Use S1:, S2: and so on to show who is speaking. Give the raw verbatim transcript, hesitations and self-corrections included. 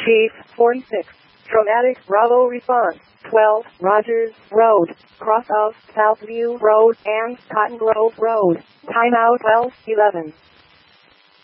S1: Chief forty-six. Chromatic Bravo response. twelve Rogers Road. Cross of Southview Road and Cotton Grove Road. Timeout twelve eleven.